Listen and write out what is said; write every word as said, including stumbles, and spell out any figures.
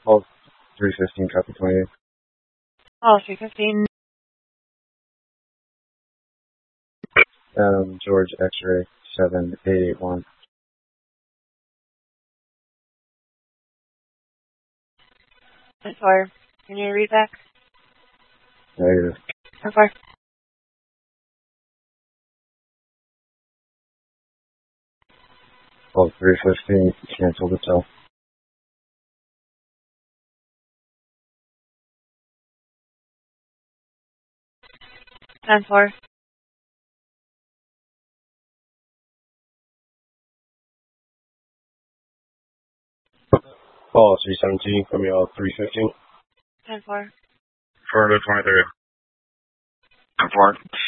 Oh, three fifteen, copy twenty-eight. Oh, three fifteen. Um, George X-ray seven eight eight one. ten four. Can you read back? Negative. ten four. Oh, three fifteen, cancel the tow. ten four. Oh, three seventeen, coming out three fifteen. ten four. Florida twenty-three. ten four.